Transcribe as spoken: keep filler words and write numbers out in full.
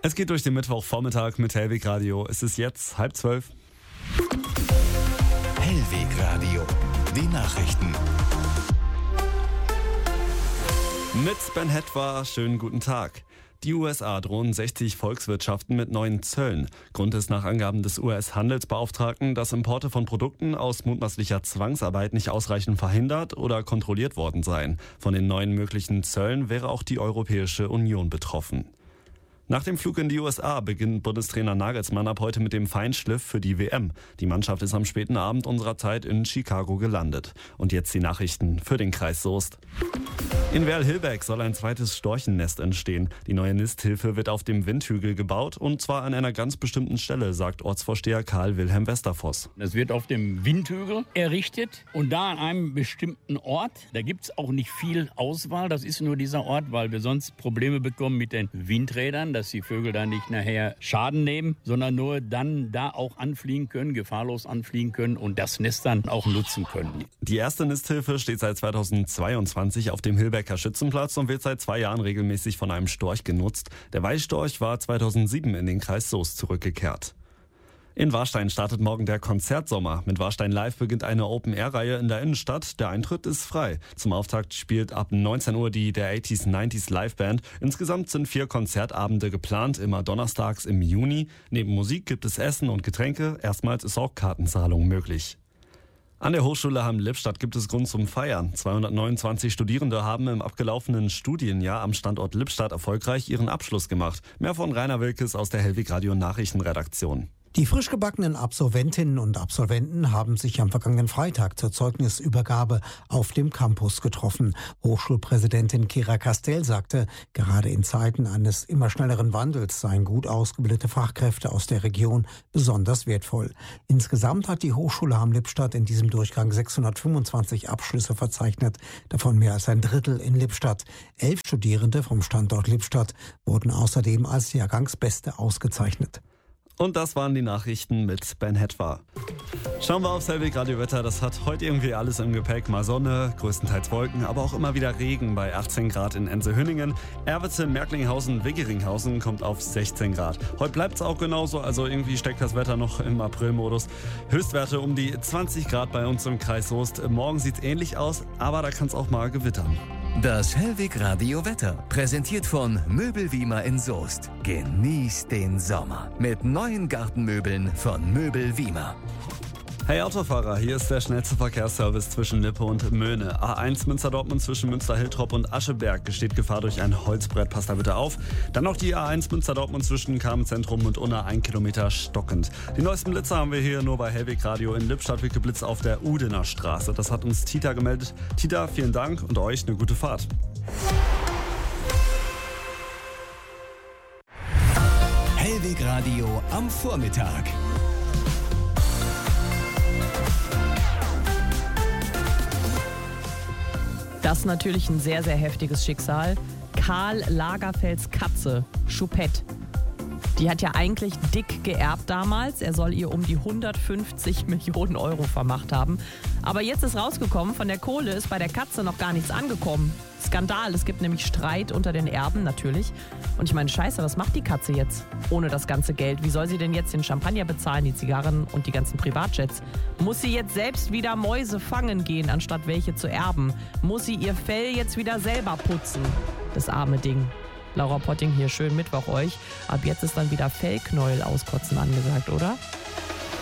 Es geht durch den Mittwochvormittag mit Hellweg Radio. Es ist jetzt halb zwölf. Hellweg Radio, die Nachrichten. Mit Ben Hetwa, schönen guten Tag. Die U S A drohen sechzig Volkswirtschaften mit neuen Zöllen. Grund ist nach Angaben des U S-Handelsbeauftragten, dass Importe von Produkten aus mutmaßlicher Zwangsarbeit nicht ausreichend verhindert oder kontrolliert worden seien. Von den neuen möglichen Zöllen wäre auch die Europäische Union betroffen. Nach dem Flug in die U S A beginnt Bundestrainer Nagelsmann ab heute mit dem Feinschliff für die W M. Die Mannschaft ist am späten Abend unserer Zeit in Chicago gelandet. Und jetzt die Nachrichten für den Kreis Soest. In Werl-Hilbeck soll ein zweites Storchennest entstehen. Die neue Nisthilfe wird auf dem Windhügel gebaut und zwar an einer ganz bestimmten Stelle, sagt Ortsvorsteher Karl-Wilhelm Westervoss. Das wird auf dem Windhügel errichtet und da an einem bestimmten Ort. Da gibt es auch nicht viel Auswahl, das ist nur dieser Ort, weil wir sonst Probleme bekommen mit den Windrädern, dass die Vögel da nicht nachher Schaden nehmen, sondern nur dann da auch anfliegen können, gefahrlos anfliegen können und das Nest dann auch nutzen können. Die erste Nisthilfe steht seit zweitausendzweiundzwanzig auf dem Hilbecker Schützenplatz und wird seit zwei Jahren regelmäßig von einem Storch genutzt. Der Weißstorch war zweitausendsieben in den Kreis Soest zurückgekehrt. In Warstein startet morgen der Konzertsommer. Mit Warstein Live beginnt eine Open-Air-Reihe in der Innenstadt. Der Eintritt ist frei. Zum Auftakt spielt ab neunzehn Uhr die der achtziger neunziger Live-Band. Insgesamt sind vier Konzertabende geplant, immer donnerstags im Juni. Neben Musik gibt es Essen und Getränke. Erstmals ist auch Kartenzahlung möglich. An der Hochschule Hamm-Lippstadt gibt es Grund zum Feiern. zweihundertneunundzwanzig Studierende haben im abgelaufenen Studienjahr am Standort Lippstadt erfolgreich ihren Abschluss gemacht. Mehr von Rainer Wilkes aus der Hellweg Radio Nachrichtenredaktion. Die frisch gebackenen Absolventinnen und Absolventen haben sich am vergangenen Freitag zur Zeugnisübergabe auf dem Campus getroffen. Hochschulpräsidentin Kira Castell sagte, gerade in Zeiten eines immer schnelleren Wandels seien gut ausgebildete Fachkräfte aus der Region besonders wertvoll. Insgesamt hat die Hochschule Hamm-Lippstadt in diesem Durchgang sechshundertfünfundzwanzig Abschlüsse verzeichnet, davon mehr als ein Drittel in Lippstadt. Elf Studierende vom Standort Lippstadt wurden außerdem als Jahrgangsbeste ausgezeichnet. Und das waren die Nachrichten mit Ben Hetwa. Schauen wir aufs Hellweg Radio Wetter. Das hat heute irgendwie alles im Gepäck. Mal Sonne, größtenteils Wolken, aber auch immer wieder Regen bei achtzehn Grad in Ense-Hünningen. Erwitzen, Merklinghausen, Wiggeringhausen kommt auf sechzehn Grad. Heute bleibt es auch genauso, also irgendwie steckt das Wetter noch im Aprilmodus. Höchstwerte um die zwanzig Grad bei uns im Kreis Soest. Morgen sieht es ähnlich aus, aber da kann es auch mal gewittern. Das Hellweg Radio Wetter, präsentiert von Möbelwiemer in Soest. Genießt den Sommer mit neuen Gartenmöbeln von Möbelwiemer. Hey Autofahrer, hier ist der schnellste Verkehrsservice zwischen Lippe und Möhne. A eins Münster-Dortmund zwischen Münster-Hiltrop und Ascheberg besteht Gefahr durch ein Holzbrett. Passt da bitte auf. Dann noch die A eins Münster-Dortmund zwischen Carmen-Zentrum und Unna, ein Kilometer stockend. Die neuesten Blitze haben wir hier nur bei Hellweg Radio. In Lippstadt wird geblitzt auf der Udener Straße. Das hat uns Tita gemeldet. Tita, vielen Dank und euch eine gute Fahrt. Hellweg Radio am Vormittag. Das ist natürlich ein sehr, sehr heftiges Schicksal. Karl Lagerfelds Katze, Choupette. Die hat ja eigentlich dick geerbt damals. Er soll ihr um die hundertfünfzig Millionen Euro vermacht haben. Aber jetzt ist rausgekommen, von der Kohle ist bei der Katze noch gar nichts angekommen. Skandal, es gibt nämlich Streit unter den Erben natürlich. Und ich meine, scheiße, was macht die Katze jetzt ohne das ganze Geld? Wie soll sie denn jetzt den Champagner bezahlen, die Zigarren und die ganzen Privatjets? Muss sie jetzt selbst wieder Mäuse fangen gehen, anstatt welche zu erben? Muss sie ihr Fell jetzt wieder selber putzen? Das arme Ding. Laura Potting hier, schönen Mittwoch euch. Ab jetzt ist dann wieder Fellknäuel auskotzen angesagt, oder?